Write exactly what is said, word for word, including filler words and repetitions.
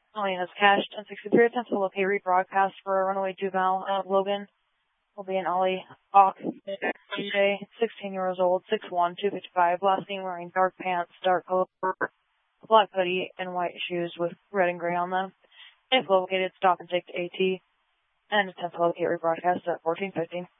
Calling is Cash ten sixty-three, attempt to locate rebroadcast for a runaway juvenile out of Logan. Will be an Ollie Ock, D J, sixteen years old, six one, two fifty-five, last seen wearing dark pants, dark color, black hoodie, and white shoes with red and gray on them. If located, stop and take to AT and attempt to locate rebroadcast at fourteen fifty.